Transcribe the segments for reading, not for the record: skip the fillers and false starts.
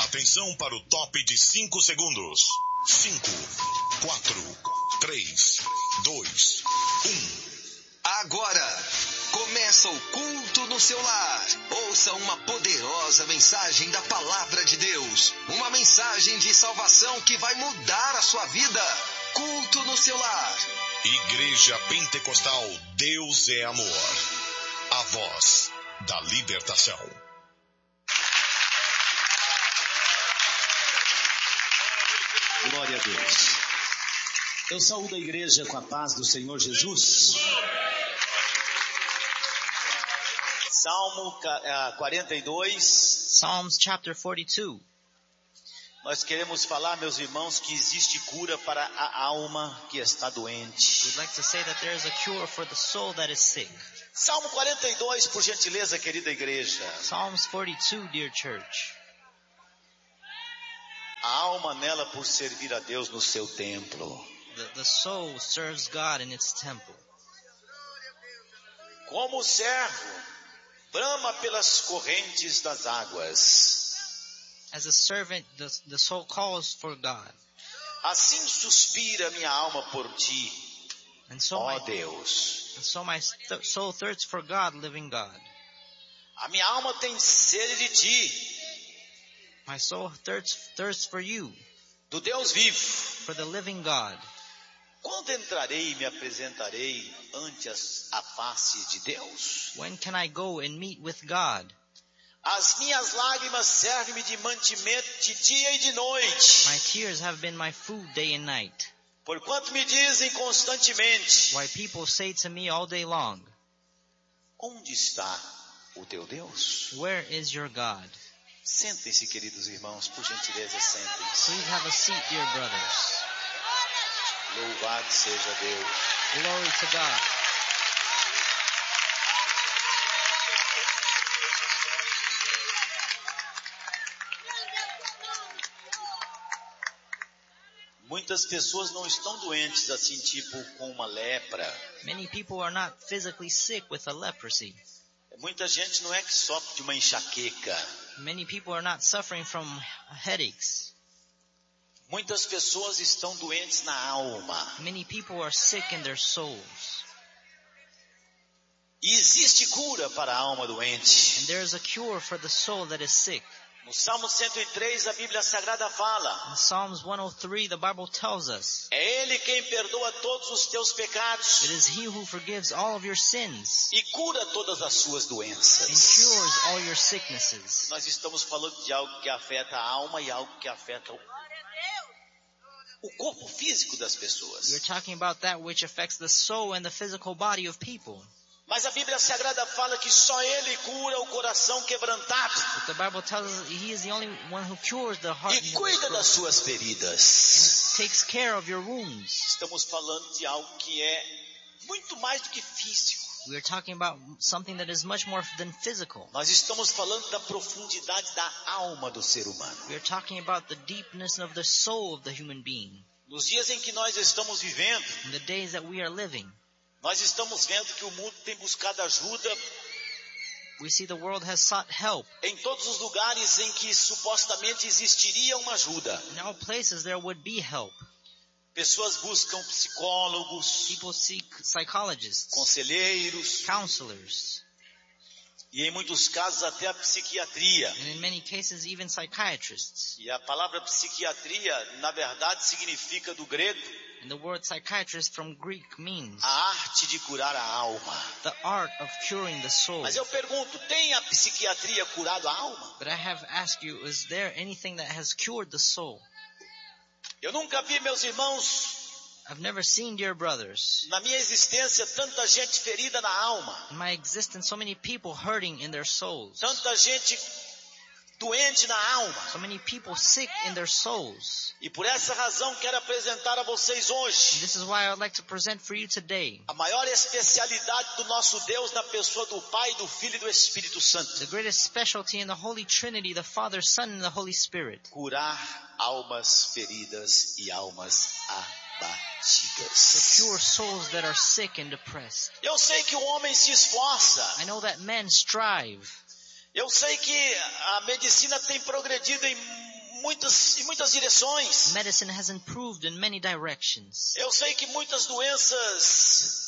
Atenção para o top de 5 segundos. 5, 4, 3, 2, 1. Agora, começa o culto no seu lar. Ouça uma poderosa mensagem da Palavra de Deus. Uma mensagem de salvação que vai mudar a sua vida. Culto no seu lar. Igreja Pentecostal Deus é Amor. A voz da libertação. Glória a Deus. Eu saúdo a igreja com a paz do Senhor Jesus. Salmo 42. Psalms chapter 42. Nós queremos falar, meus irmãos, que existe cura para a alma que está doente. We'd like to say that there is a cure for the soul that is sick. Salmo 42, por gentileza, querida igreja. Psalms 42, dear church. A alma nela por servir a Deus no seu templo. The soul serves God in its temple. Como o servo brama pelas correntes das águas. As a servant, the soul calls for God. Assim suspira minha alma por ti, ó Deus. And so my soul thirsts for God, living God. A minha alma tem sede de ti. My soul thirsts for you, do Deus vivo. For the living God. Quando entrarei e me apresentarei ante a face de Deus? When can I go and meet with God? As minhas lágrimas servem-me de mantimento de dia e de noite. My tears have been my food day and night. Porquanto me dizem constantemente. Why people say to me all day long. Onde está o teu Deus? Where is your God? Sentem-se, queridos irmãos, por gentileza, sentem-se. Please have a seat, dear brothers. Louvado seja Deus. Glory to God. Muitas pessoas não estão doentes assim, tipo com uma lepra. Many people are not physically sick with a leprosy. Muita gente não é que sofre de uma enxaqueca. Many people are not suffering from headaches. Muitas pessoas estão doentes na alma. Many people are sick in their souls. E existe cura para a alma doente. And there is a cure for the soul that is sick. No Salmo 103, a Bíblia Sagrada fala. In Psalms 103, the Bible tells us. É Ele quem perdoa todos os teus pecados. It is He who forgives all of your sins. E cura todas as suas doenças. And cures all your sicknesses. Nós estamos falando de algo que afeta a alma e algo que afeta o corpo físico das pessoas. We're talking about that which affects the soul and the physical body of people. Mas a Bíblia Sagrada fala que só Ele cura o coração quebrantado. But the Bible tells us He is the only one who cures the heart. E cuida das suas feridas. And takes care of your wounds. Estamos falando de algo que é muito mais do que físico. We are talking about something that is much more than physical. Nós estamos falando da profundidade da alma do ser humano. We are talking about the deepness of the soul of the human being. Nos dias em que nós estamos vivendo, in the days that we are living, nós estamos vendo que o mundo tem buscado ajuda. We see the world has sought help. Em todos os lugares em que supostamente existiria uma ajuda. In all places there would be help. Pessoas buscam psicólogos. People seek psychologists. Conselheiros. Counselors. E em muitos casos até a psiquiatria. And in many cases even psychiatrists. E a palavra psiquiatria, na verdade, significa do grego. And the word psychiatrist from Greek means a arte de curar a alma. The art of curing the soul. Mas eu pergunto, tem a psiquiatria curado a alma? But I have asked you, is there anything that has cured the soul? Eu nunca vi, meus irmãos, I've never seen, dear brothers, na minha existência, tanta gente ferida na alma. In my existence, so many people hurting in their souls. Tanta gente doente na alma. So many people sick in their souls. E por essa razão quero apresentar a vocês hoje. And this is why I would like to present for you today a maior especialidade do nosso Deus na pessoa do Pai, do Filho e do Espírito Santo. The greatest specialty in the Holy Trinity, the Father, Son, and the Holy Spirit. Curar almas feridas e almas abatidas. To cure souls that are sick and depressed. Eu sei que o homem se esforça. I know that men strive. Eu sei que a medicina tem progredido em muitas direções. Medicine has improved in many directions. Eu sei que muitas doenças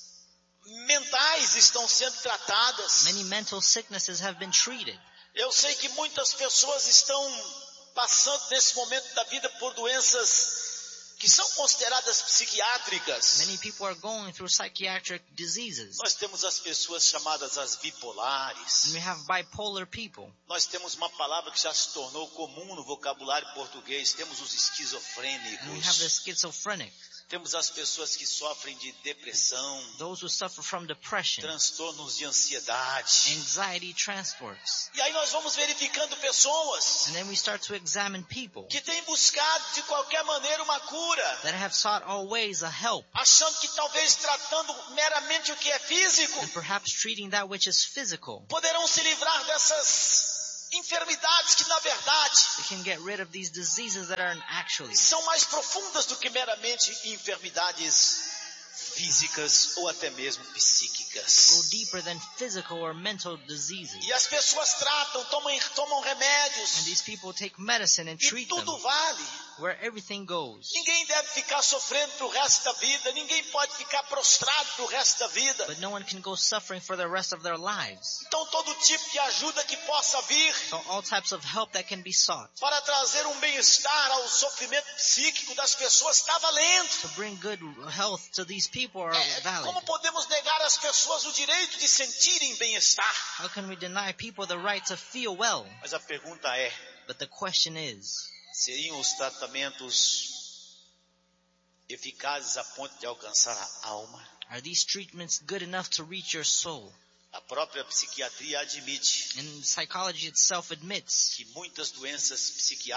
mentais estão sendo tratadas. Many mental sicknesses have been treated. Eu sei que muitas pessoas estão passando nesse momento da vida por doenças que são consideradas psiquiátricas. Many people are going through psychiatric diseases. Nós temos as pessoas chamadas as bipolares. And we have bipolar people. Nós temos uma palavra que já se tornou comum no vocabulário português. Temos os And we have the esquizofrênicos. schizophrenic. Temos as pessoas que sofrem de depressão, Those who suffer from depression, transtornos de ansiedade. anxiety transports. E aí nós vamos verificando pessoas And then we start to examine people que têm buscado de qualquer maneira uma cura, that have sought all ways a help, achando que talvez tratando meramente o que é físico, and perhaps treating that which is physical, poderão se livrar dessas enfermidades que na verdade they can get rid of these diseases that are actually são mais profundas do que meramente enfermidades físicas ou até mesmo go psíquicas. deeper than physical or mental diseases. E as pessoas tratam, tomam And remédios these people take medicine and e treat them tudo vale. where everything goes. Ninguém deve ficar sofrendo pro resto da vida, ninguém pode ficar prostrado pro resto da vida. But no one can go suffering for the rest of their lives. Então todo tipo de ajuda que possa vir So all types of help that can be sought para trazer um bem-estar ao sofrimento psíquico das pessoas está valendo. to bring good health to these people are valid. Como podemos negar às pessoas o direito de sentirem bem-estar? How can we deny people the right to feel well? Mas a pergunta é, But the question is, seriam os tratamentos eficazes a ponto de alcançar a alma? are these treatments good enough to reach your soul? A própria psiquiatria admite And psychology itself admits que muitas doenças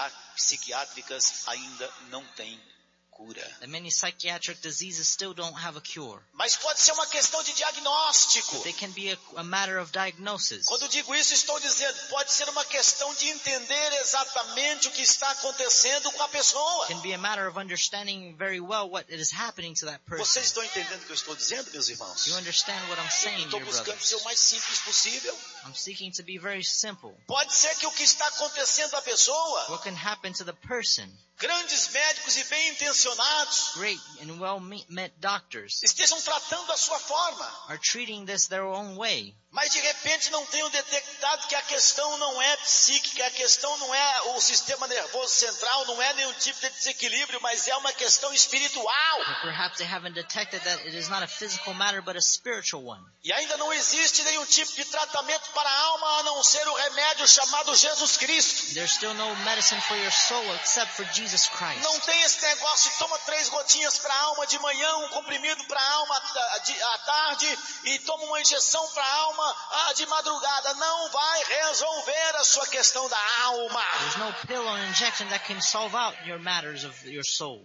psiquiátricas ainda não têm cura. that many psychiatric diseases still don't have a cure. Mas pode ser uma questão de diagnóstico. They can be a matter of diagnosis. Quando digo isso, estou dizendo, pode ser uma questão de entender exatamente o que está acontecendo com a pessoa. Can be a matter of understanding very well what is happening to that person. Vocês estão entendendo o que eu estou dizendo, meus irmãos? You understand what I'm saying, Estou dear buscando brothers? ser o mais simples possível. I'm seeking to be very simple. Pode ser que o que está acontecendo à pessoa, What can happen to the person? grandes médicos e bem intencionados, Great and well-met doctors estejam tratando a sua forma, are treating this their own way. mas de repente não tenham detectado que a questão não é psíquica, a questão não é o sistema nervoso central, não é nenhum tipo de desequilíbrio, mas é uma questão espiritual. But perhaps they haven't detected that it is not a physical matter but a spiritual one. E ainda não existe nenhum tipo de tratamento para a alma a não ser o remédio chamado Jesus Cristo. There's still no medicine for your soul except for Jesus Christ. Não tem esse negócio de toma 3 gotinhas para a alma de manhã, um comprimido para a alma à tarde e toma uma injeção para a alma de madrugada. Não vai resolver a sua questão da alma. There's no pill or injection that can solve out your matters of your soul.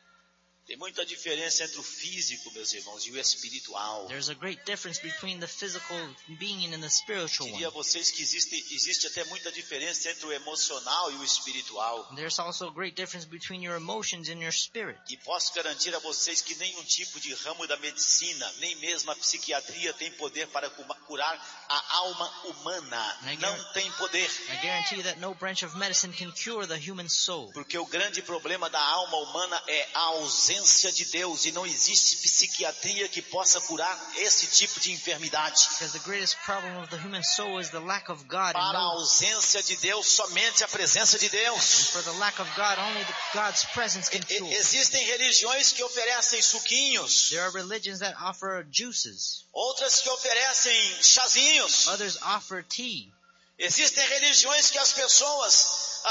Tem muita diferença entre o físico, meus irmãos, e o espiritual. There's a great difference between the physical being and the spiritual Diria a one. vocês que existe até muita diferença entre o emocional e o espiritual. There's also a great difference between your emotions and your spirit. E posso garantir a vocês que nenhum tipo de ramo da medicina, nem mesmo a psiquiatria tem poder para curar a alma humana. Não tem poder. I guarantee you that no branch of medicine can cure the human soul. Porque o grande problema da alma humana é a ausência de Deus e não existe psiquiatria que possa curar esse tipo de enfermidade. Because the greatest problem of the human soul is the lack of God. Para a And ausência de Deus, somente a presença de Deus. for the lack of God, only God's presence can cure. Existem religiões que oferecem suquinhos, There are religions that offer juices. outras que oferecem chazinhos. Others offer tea. Existem religiões que as pessoas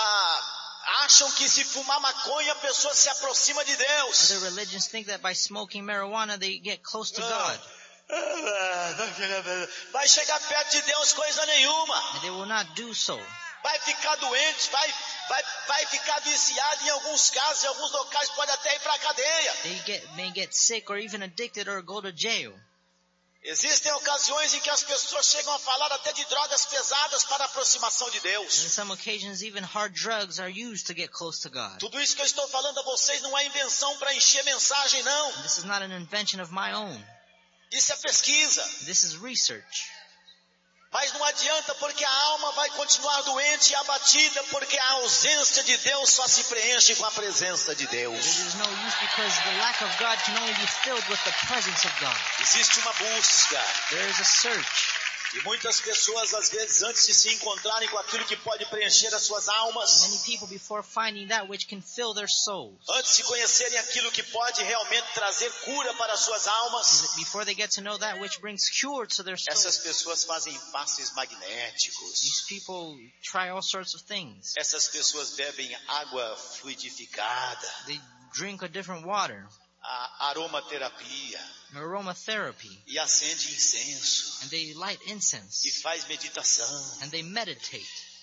acham que se fumar maconha a pessoa se aproxima de Deus. Other religions think that by smoking marijuana they get close to God. Vai chegar perto de Deus coisa nenhuma. And they will not do so. Vai ficar doente, vai ficar viciado em alguns casos, em alguns locais pode até ir para a cadeia. They may get sick or even addicted or go to jail. Existem ocasiões em que as pessoas chegam a falar até de drogas pesadas para a aproximação de And Deus. in some occasions even hard drugs are used to get close to God. Tudo isso que eu estou falando a vocês não é invenção para encher mensagem, não. And this is not an invention of my own. Isso é pesquisa. This is research. Mas não adianta, porque a alma vai continuar doente e abatida, porque a ausência de Deus só se preenche com a presença de Deus. It is no use because the lack of God can only be filled with the presence of God. Existe uma busca. There is a search. E muitas pessoas, às vezes, antes de se encontrarem com aquilo que pode preencher as suas almas, Many people, before finding that which can fill their souls, antes de conhecerem aquilo que pode realmente trazer cura para as suas almas, before they get to know that which brings cure to their essas souls, pessoas fazem passes magnéticos. these people try all sorts of things. Essas pessoas bebem água fluidificada, They drink a different water, a aromaterapia, aromatherapy, e acende incenso, and they light e incense, faz meditação. and they meditate.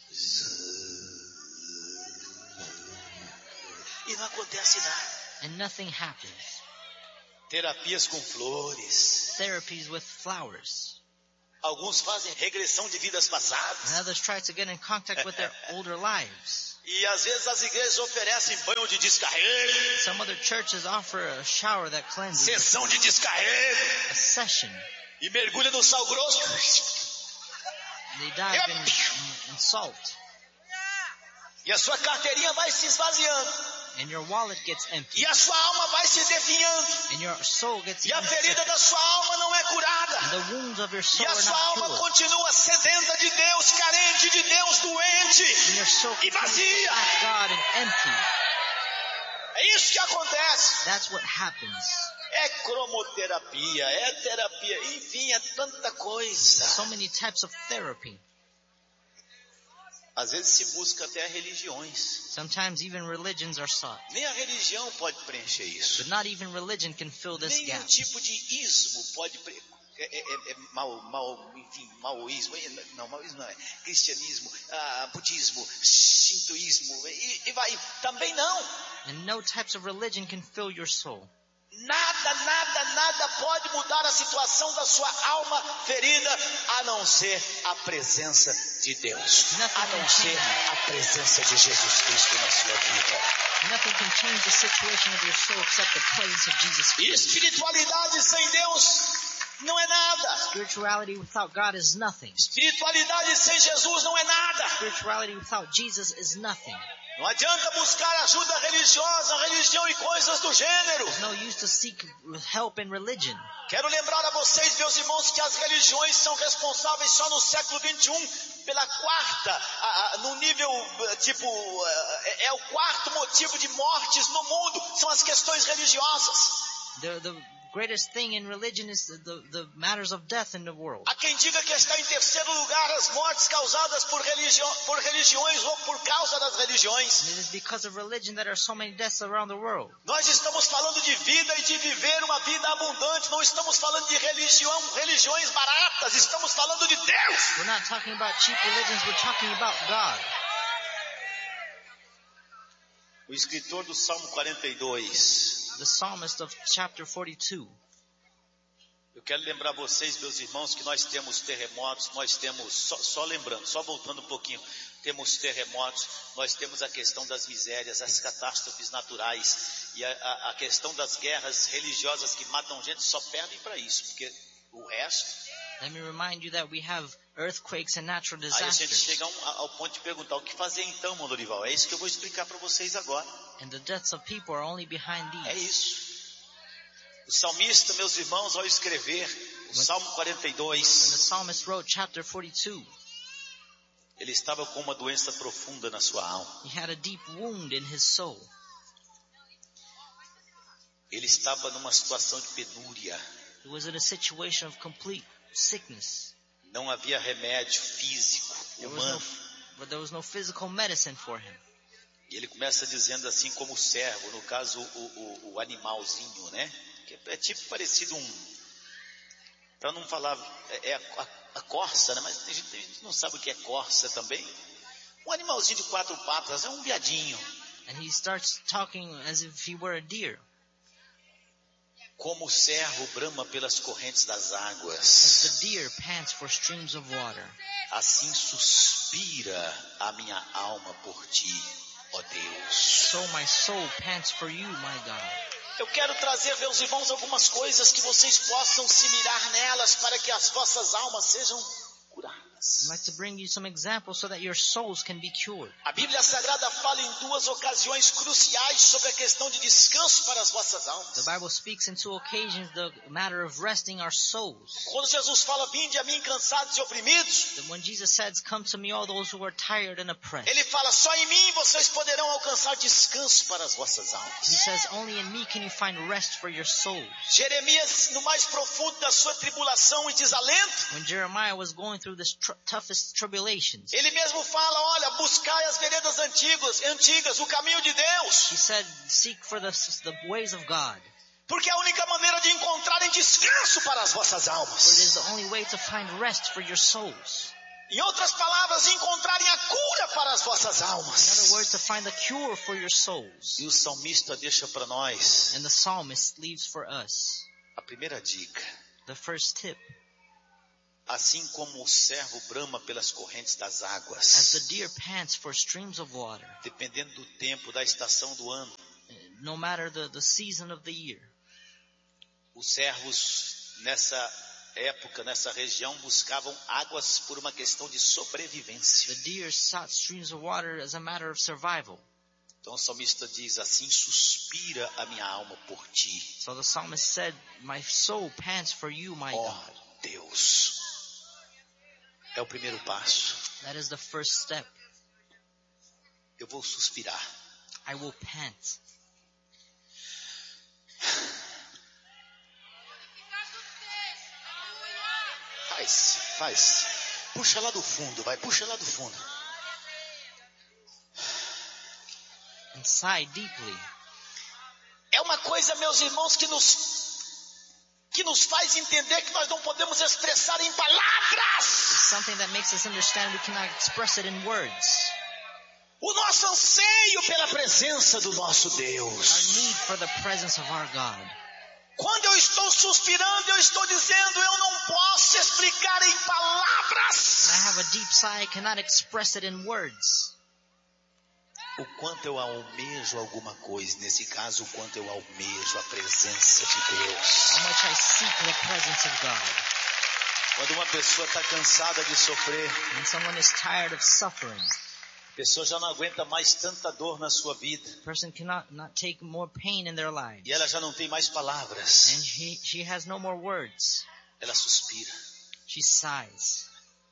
E não acontece nada. And nothing happens. Terapias com flores. Therapies with flowers. Alguns fazem regressão de vidas passadas. And others try to get in contact with their older lives. E às vezes as igrejas oferecem banho de descarrego, Some other churches offer a shower that cleanses, sessão de descarrego, a session. e mergulha no sal grosso. They dive in salt. E a sua carteirinha vai se esvaziando. And your wallet gets empty. E a sua alma vai se definhando. And your soul gets E a ferida infected. da sua alma não é curada. And the wounds of your E soul a are sua not alma cured. continua sedenta de Deus, carente de Deus, doente And your soul e continues to vazia. lack God and empty. É isso que acontece. That's what happens. É cromoterapia, é terapia, enfim, é tanta coisa. So many types of therapy. Às vezes se busca até religiões. Sometimes even religions are sought. Nem a religião pode preencher isso. But not even religion can fill this Nenhum gap. tipo de ismo pode maoísmo, não, maoísmo não é, cristianismo, budismo, shintoísmo, e vai, também não. And no types of religion can fill your soul. Nada pode mudar a situação da sua alma ferida, a não ser a presença de Deus, a não ser a presença de Jesus Cristo na sua vida. Nothing can change the situation of your soul except the presence of Jesus Christ. Espiritualidade sem Deus não é nada. Spirituality without God is nothing. Espiritualidade sem Jesus não é nada. Spirituality without Jesus is nothing. Não adianta buscar ajuda religiosa, religião e coisas do gênero. There's no use to seek help in religion. Quero lembrar a vocês, meus irmãos, que as religiões são responsáveis só no século XXI pela quarta, no nível, é o quarto motivo de mortes no mundo, são as questões religiosas. The greatest thing in religion is the matters of death in the world. Há quem diga que está em terceiro lugar as mortes causadas por religiões ou por causa das religiões. And it is because of religion that there are so many deaths around the world. Nós estamos falando de vida e de viver uma vida abundante. Não estamos falando de religiões baratas. Estamos falando de Deus. We're not talking about cheap religions, we're talking about God. O escritor do Salmo 42. The psalmist of chapter 42. Eu quero lembrar vocês, meus irmãos, que nós temos terremotos, nós temos, só lembrando, só voltando um pouquinho, temos terremotos, nós temos a questão das misérias, as catástrofes naturais e a questão das guerras religiosas que matam gente, só perdem para isso, porque o resto... Let me remind you that we have earthquakes and natural Aí a gente disasters. chega ao ponto de perguntar, o que fazer então, Mano Dorival? É isso que eu vou explicar para vocês agora. And the deaths of people are only behind É these. isso. O salmista, meus irmãos, ao escrever o Salmo 42, When the psalmist wrote chapter 42, ele estava com uma doença profunda na sua alma. he had a deep wound in his soul. Ele estava numa situação de penúria. He was in a situation of complete sickness. Não havia remédio físico, humano. But there was no physical medicine for him. E ele começa dizendo assim como o servo, no caso o animalzinho, né? Que é tipo parecido para não falar, a corça, né? Mas a gente não sabe o que é corça também. Um animalzinho de 4 patas, é um viadinho. And he starts talking as if he were a deer. Como o servo brama pelas correntes das As águas, the deer pants for streams of water, assim suspira a minha alma por ti, ó Deus. so my soul pants for you, my God. Eu quero trazer, meus irmãos, algumas coisas que vocês possam se mirar nelas para que as vossas almas sejam curadas. almas. I'd like to bring you some examples so that your souls can be cured. A Bíblia Sagrada fala em duas ocasiões cruciais sobre a questão de descanso para as vossas almas. The Bible speaks in two occasions the matter of resting our souls. Quando Jesus fala, vinde a mim cansados e oprimidos, That when Jesus says, come to me all those who are tired and oppressed. ele fala, só em mim vocês poderão alcançar descanso para as vossas He almas. says, only in me can you find rest for your souls. Jeremias, no mais profundo da sua tribulação e desalento, When Jeremiah was going through the toughest tribulations, ele mesmo fala, olha, buscai as veredas antigas, o caminho de Deus, he said, seek for the ways of God. porque é a única maneira de encontrarem descanso para as vossas For it almas. is the only way to find rest for your souls. Em outras palavras, encontrarem a cura para as vossas In other almas. words, to find the cure for your souls. E o salmista deixa para nós And the psalmist leaves for us a primeira dica. the first tip. Assim como o servo brama pelas correntes das As águas, the deer pants for streams of water, dependendo do tempo, da estação do ano, no matter the season of the year. os servos nessa época, nessa região, buscavam águas por uma questão de sobrevivência. The deer sought streams of water as a matter of survival. Então o salmista diz, assim suspira a minha alma por ti, So the psalmist said, my soul pants for you, my ó God. Deus. É o primeiro passo. That is the first step. Eu vou suspirar. I will pant. Faz. Puxa lá do fundo, vai, puxa lá do fundo. And sigh deeply. É uma coisa, meus irmãos, que nos faz entender que nós não podemos expressar em It's palavras something that makes us understand we cannot express it in words. o nosso anseio pela presença do nosso Our Deus. need for the presence of our God. Quando eu estou suspirando, eu estou dizendo, eu não posso explicar em palavras When I have a deep sigh, I cannot express it in words. o quanto eu almejo alguma coisa, nesse caso, o quanto eu almejo a presença de Deus. How much I seek the presence of God. Quando uma pessoa está cansada de sofrer, When someone is tired of suffering, a pessoa já não aguenta mais tanta dor na sua vida, a person cannot not take more pain in their lives. e ela já não tem mais palavras, And she has no more words. ela suspira. She sighs.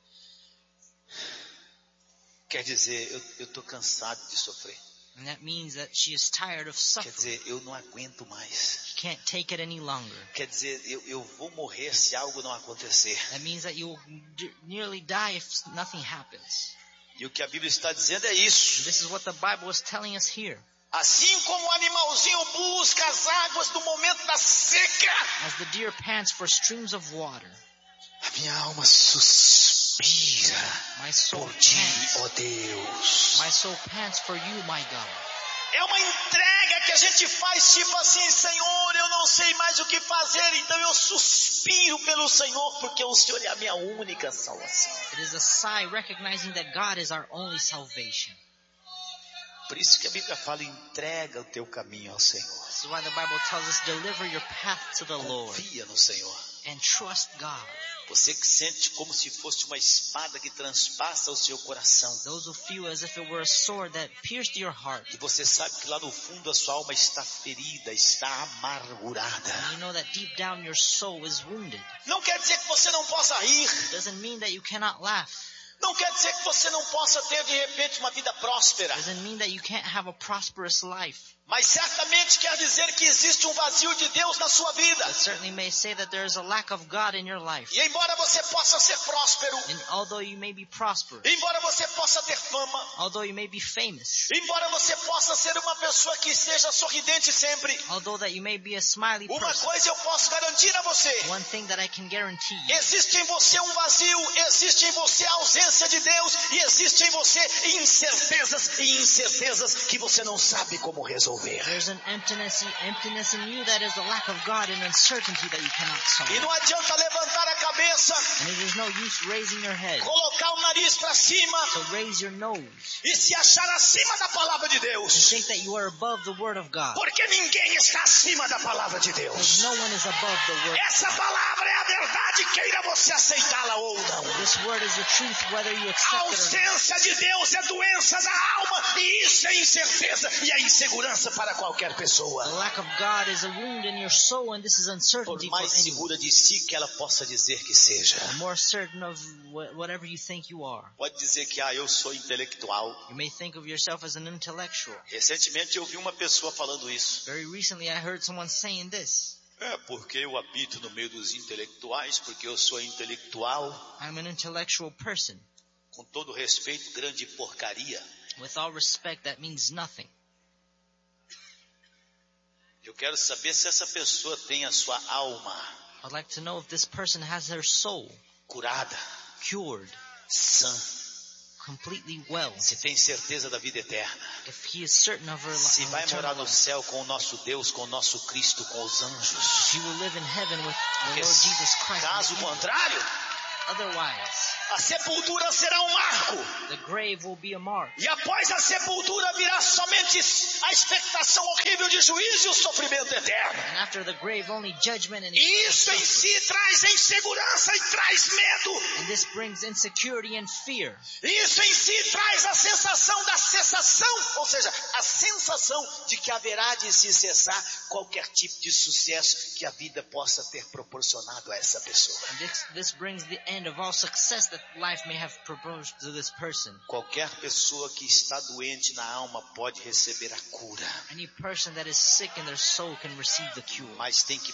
Quer dizer, eu estou cansado de sofrer. And that means that she is tired of Quer suffering. dizer, eu não aguento mais. She can't take it any longer. Quer dizer, eu vou morrer se algo não acontecer. That means that you will nearly die if nothing happens. E o que a Bíblia está dizendo é isso. This is what the Bible is telling us here. Assim como o animalzinho busca as águas no momento da seca, As the deer pants for streams of water, a minha alma suspira my soul por ti, pants. ó Deus. My soul pants for you, my God. É uma entrega que a gente faz tipo assim, Senhor, eu não sei mais o que fazer, então eu suspiro pelo Senhor, porque o Senhor é a minha única salvação. It is a sigh recognizing that God is our only salvation. Por isso que a Bíblia fala, entrega o teu caminho ao Senhor. This is why the Bible tells us, deliver your path to the Lord Confia no Senhor. and trust God. Você que sente como se fosse uma espada que transpassa o seu coração. Those who feel as if it were a sword that pierced your heart. E você sabe que lá no fundo a sua alma está ferida, está amargurada. And you know that deep down your soul is wounded. Não quer dizer que você não possa rir. It doesn't mean that you cannot laugh. Não quer dizer que você não possa ter de repente uma vida próspera. It doesn't mean that you can't have a prosperous life. Mas certamente quer dizer que existe um vazio de Deus na sua vida. It certainly may say that there is a lack of God in your life. E embora você possa ser próspero, And although you may be prosperous, embora você possa ter fama, although you may be famous, embora você possa ser uma pessoa que seja sorridente sempre, although that you may be a smiley uma person, coisa eu posso garantir a você. one thing that I can guarantee you, Existe em você um vazio, existe em você a ausência de Deus e existe em você incertezas que você não sabe como resolver. there's an emptiness in you that is the lack of God and uncertainty that you cannot E solve. não adianta levantar a cabeça, And it is no use raising your head. colocar o nariz para cima So raise your nose e se achar acima da palavra de You Deus. think that you are above the word of God. Porque ninguém está acima da palavra de Deus. Because no one is above the word. Essa palavra é a verdade, queira você aceitá-la ou não. This word is the truth, whether you A accept it or not. ausência de Deus é doença da alma, e isso é incerteza e é insegurança para qualquer The pessoa. lack of God is a wound in your soul, and this is Por uncertainty for mais anyone. segura de si que ela possa dizer que seja. More certain of whatever you think you are. Pode dizer que eu sou intelectual. You may think of yourself as an intellectual. Recentemente eu vi uma pessoa falando isso. Very recently I heard someone saying this. É porque eu habito no meio dos intelectuais, porque eu sou intelectual. I'm an intellectual person. Com todo respeito, grande porcaria. With all respect, that means nothing. Eu quero saber se essa pessoa tem a sua alma I'd like to know if this person has their soul curada, cured, sã, completely well. se tem certeza da vida eterna, If he is certain of her se vai eternal morar no life. céu com o nosso Deus, com o nosso Cristo, com os anjos. If he will live in heaven with the Porque Lord Jesus Christ. caso contrário, Otherwise, a sepultura será um marco. the grave will be a mark. E após a sepultura virá somente a expectação horrível de juízo e o sofrimento eterno. And after the grave, only judgment and Isso em si traz insegurança e traz medo. And this brings insecurity and fear. Isso em si traz a sensação da cessação, ou seja, a sensação de que haverá de se cessar qualquer tipo de sucesso que a vida possa ter proporcionado a essa pessoa. And this brings the end of all success that life may have proposed to this person. Qualquer pessoa que está doente na alma pode receber a cura, Any person that is sick in their soul can receive the cure. mas tem que